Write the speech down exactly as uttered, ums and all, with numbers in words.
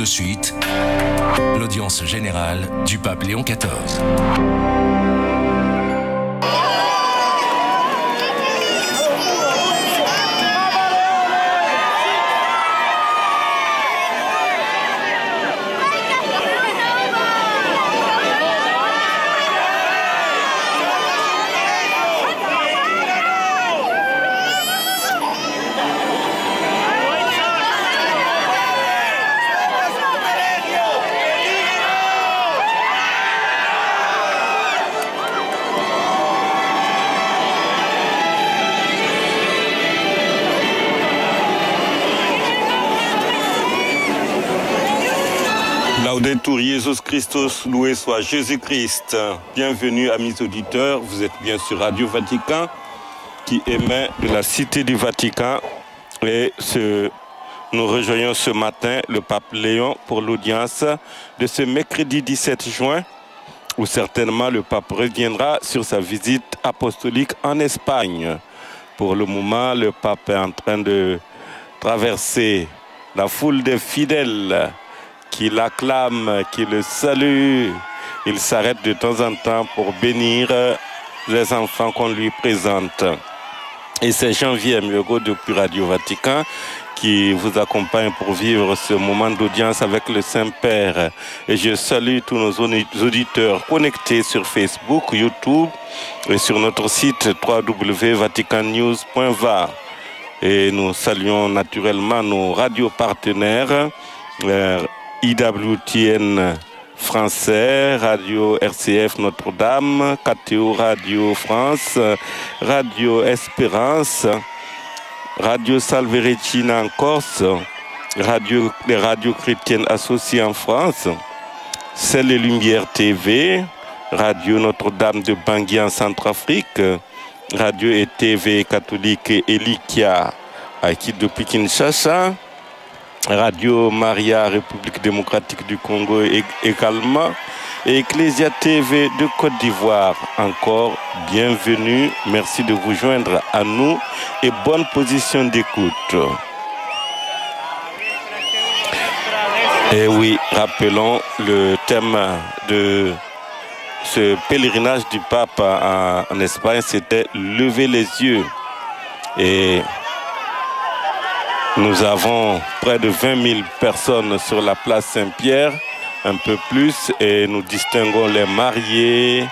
de suite, l'audience générale du pape Léon quatorze. Laudetur Jesus Christus, loué soit Jésus-Christ. Bienvenue amis auditeurs, vous êtes bien sur Radio Vatican qui émet de la Cité du Vatican et ce, nous rejoignons ce matin le pape Léon pour l'audience de ce mercredi dix-sept juin où certainement le pape reviendra sur sa visite apostolique en Espagne. Pour le moment, le pape est en train de traverser la foule des fidèles qui l'acclament, qui le saluent. Il s'arrête de temps en temps pour bénir les enfants qu'on lui présente. Et c'est Jean-Vier Miego depuis Radio Vatican qui vous accompagne pour vivre ce moment d'audience avec le Saint-Père. Et je salue tous nos auditeurs connectés sur Facebook, YouTube et sur notre site w w w point vatican news point v a. Et nous saluons naturellement nos radios partenaires, euh, I W T N français, Radio R C F Notre-Dame, K T O Radio France, Radio Espérance, Radio Salve Regina en Corse, Radio, les radios chrétiennes associées en France, Celle et Lumière T V, Radio Notre-Dame de Bangui en Centrafrique, Radio et T V catholique Elikia qui depuis Kinshasa, Radio Maria République démocratique du Congo également, et Ecclesia T V de Côte d'Ivoire. Encore bienvenue, merci de vous joindre à nous et bonne position d'écoute. Et oui, rappelons le thème de ce pèlerinage du pape en Espagne, c'était lever les yeux. Et nous avons près de vingt mille personnes sur la place Saint-Pierre, un peu plus, et nous distinguons les mariés,